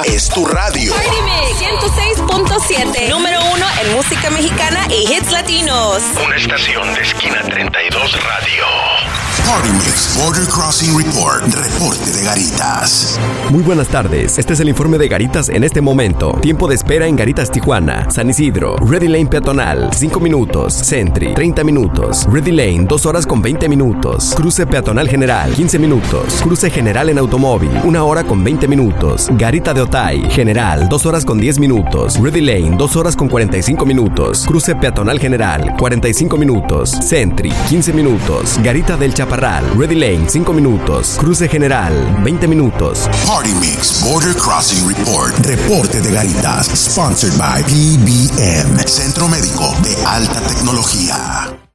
es tu radio. Party Mix 106.7, número 1 en música mexicana y hits latinos. Una estación de Esquina 32 Radio. Party Mix Border Crossing Report. Reporte de Garitas. Muy buenas tardes. Este es el informe de Garitas en este momento. Tiempo de espera en Garitas, Tijuana. San Isidro, Ready Lane peatonal, 5 minutos. Sentry, 30 minutos. Ready Lane, 2 horas con 20 minutos. Cruce peatonal general, 15 minutos. Cruce general en automóvil, 1 hora con 20 minutos. Garita de Otay, general, 2 horas con 10 minutos. Ready Lane, 2 horas con 45 minutos. Cruce peatonal general, 45 minutos. Sentry, 15 minutos. Garita del Chaparral, Ready Lane, 5 minutos. Cruce general, 20 minutos. Party Mix Border Crossing Report. Reporte de Garitas. Sponsored by PBM, Centro Médico de Alta Tecnología.